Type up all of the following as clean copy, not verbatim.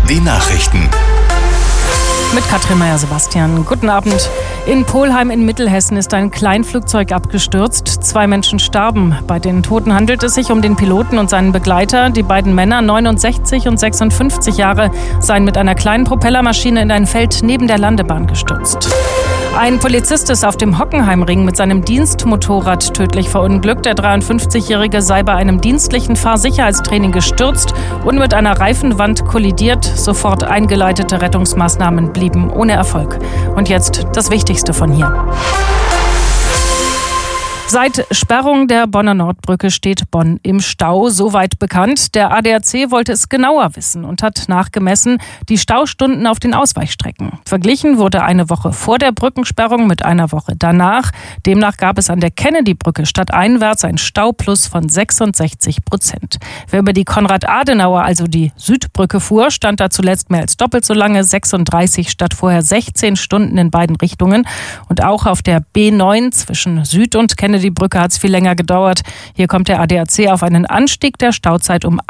die Nachrichten. Mit Katrin Meyer-Sebastian. Guten Abend. In Polheim in Mittelhessen ist ein Kleinflugzeug abgestürzt. 2 Menschen starben. Bei den Toten handelt es sich um den Piloten und seinen Begleiter. Die beiden Männer, 69 und 56 Jahre, seien mit einer kleinen Propellermaschine in ein Feld neben der Landebahn gestürzt. Ein Polizist ist auf dem Hockenheimring mit seinem Dienstmotorrad tödlich verunglückt. Der 53-Jährige sei bei einem dienstlichen Fahrsicherheitstraining gestürzt und mit einer Reifenwand kollidiert. Sofort eingeleitete Rettungsmaßnahmen blieben ohne Erfolg. Und jetzt das Wichtigste von hier. Seit Sperrung der Bonner Nordbrücke steht Bonn im Stau, soweit bekannt. Der ADAC wollte es genauer wissen und hat nachgemessen die Staustunden auf den Ausweichstrecken. Verglichen wurde eine Woche vor der Brückensperrung mit einer Woche danach. Demnach gab es an der Kennedy-Brücke stadteinwärts ein Stauplus von 66%. Wer über die Konrad-Adenauer, also die Südbrücke fuhr, stand da zuletzt mehr als doppelt so lange, 36 statt vorher 16 Stunden in beiden Richtungen. Und auch auf der B9 zwischen Süd und Kennedy die Brücke hat es viel länger gedauert. Hier kommt der ADAC auf einen Anstieg der Stauzeit um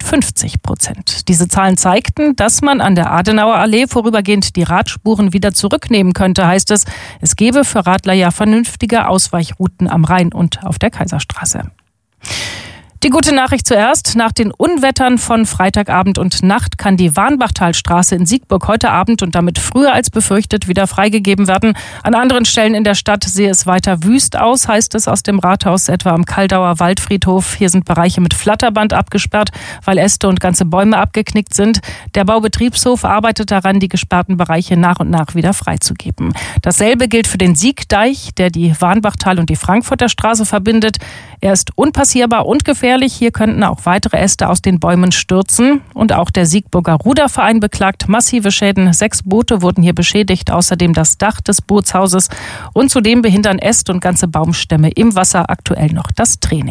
150%. Diese Zahlen zeigten, dass man an der Adenauer Allee vorübergehend die Radspuren wieder zurücknehmen könnte, heißt es. Es gebe für Radler ja vernünftige Ausweichrouten am Rhein und auf der Kaiserstraße. Die gute Nachricht zuerst. Nach den Unwettern von Freitagabend und Nacht kann die Warnbachtalstraße in Siegburg heute Abend und damit früher als befürchtet wieder freigegeben werden. An anderen Stellen in der Stadt sehe es weiter wüst aus, heißt es aus dem Rathaus, etwa am Kaldauer Waldfriedhof. Hier sind Bereiche mit Flatterband abgesperrt, weil Äste und ganze Bäume abgeknickt sind. Der Baubetriebshof arbeitet daran, die gesperrten Bereiche nach und nach wieder freizugeben. Dasselbe gilt für den Siegdeich, der die Warnbachtal und die Frankfurter Straße verbindet. Er ist unpassierbar und gefährlich. Hier könnten auch weitere Äste aus den Bäumen stürzen. Und auch der Siegburger Ruderverein beklagt massive Schäden. 6 Boote wurden hier beschädigt, außerdem das Dach des Bootshauses. Und zudem behindern Äste und ganze Baumstämme im Wasser aktuell noch das Training.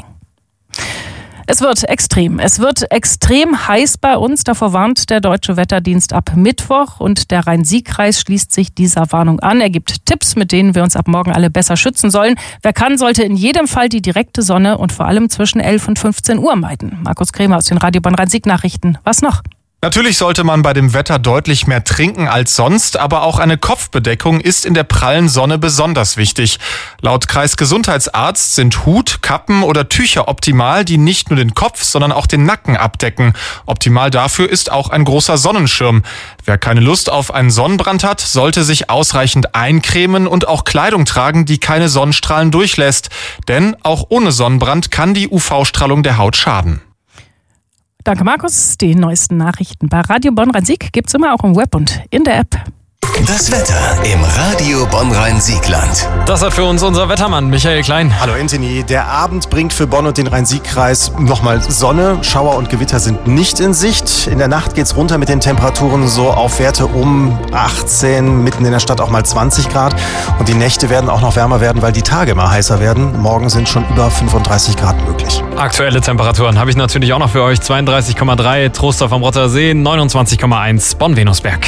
Es wird extrem heiß bei uns. Davor warnt der Deutsche Wetterdienst ab Mittwoch und der Rhein-Sieg-Kreis schließt sich dieser Warnung an. Er gibt Tipps, mit denen wir uns ab morgen alle besser schützen sollen. Wer kann, sollte in jedem Fall die direkte Sonne und vor allem zwischen 11 und 15 Uhr meiden. Markus Kremer aus den Radio Bonn Rhein-Sieg-Nachrichten. Was noch? Natürlich sollte man bei dem Wetter deutlich mehr trinken als sonst, aber auch eine Kopfbedeckung ist in der prallen Sonne besonders wichtig. Laut Kreisgesundheitsarzt sind Hut, Kappen oder Tücher optimal, die nicht nur den Kopf, sondern auch den Nacken abdecken. Optimal dafür ist auch ein großer Sonnenschirm. Wer keine Lust auf einen Sonnenbrand hat, sollte sich ausreichend eincremen und auch Kleidung tragen, die keine Sonnenstrahlen durchlässt. Denn auch ohne Sonnenbrand kann die UV-Strahlung der Haut schaden. Danke, Markus. Die neuesten Nachrichten bei Radio Bonn Rhein-Sieg gibt's immer auch im Web und in der App. Das Wetter im Radio Bonn Rhein-Sieg-Land. Das hat für uns unser Wettermann Michael Klein. Hallo Anthony. Der Abend bringt für Bonn und den Rhein-Sieg-Kreis nochmal Sonne. Schauer und Gewitter sind nicht in Sicht. In der Nacht geht's runter mit den Temperaturen so auf Werte um 18, mitten in der Stadt auch mal 20 Grad. Und die Nächte werden auch noch wärmer werden, weil die Tage immer heißer werden. Morgen sind schon über 35 Grad möglich. Aktuelle Temperaturen habe ich natürlich auch noch für euch. 32,3 Trostorf am Rotter See, 29,1 Bonn-Venusberg.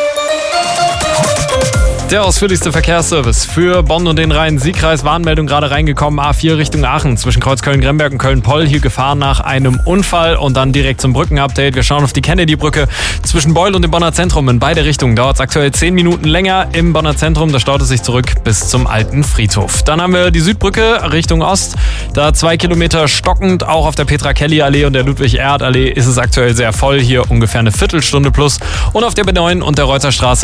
Der ausführlichste Verkehrsservice für Bonn und den Rhein-Sieg-Kreis. Warnmeldung gerade reingekommen. A4 Richtung Aachen zwischen Kreuz Köln-Gremberg und Köln-Poll. Hier Gefahren nach einem Unfall und dann direkt zum Brückenupdate. Wir schauen auf die Kennedy-Brücke zwischen Beul und dem Bonner Zentrum. In beide Richtungen dauert es aktuell 10 Minuten länger im Bonner Zentrum. Da staut es sich zurück bis zum alten Friedhof. Dann haben wir die Südbrücke Richtung Ost. Da 2 Kilometer stockend. Auch auf der Petra-Kelly-Allee und der Ludwig-Erhard-Allee ist es aktuell sehr voll. Hier ungefähr eine Viertelstunde plus. Und auf der B9 und der Reuterstraße